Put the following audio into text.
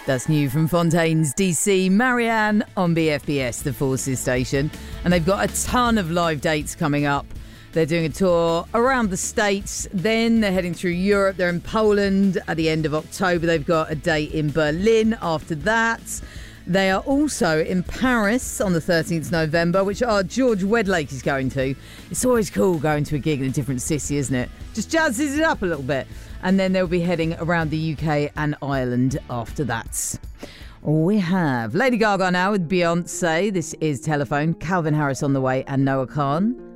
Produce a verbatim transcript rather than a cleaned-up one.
That's new from Fontaine's D C, Marianne on B F B S, the Forces station. And they've got a ton of live dates coming up. They're doing a tour around the States, then they're heading through Europe. They're in Poland at the end of October. They've got a date in Berlin after that. They are also in Paris on the thirteenth of November, which our George Wedlake is going to. It's always cool going to a gig in a different city, isn't it? Just jazzes it up a little bit. And then they'll be heading around the U K and Ireland after that. We have Lady Gaga now with Beyonce. This is Telephone. Calvin Harris on the way and Noah Khan.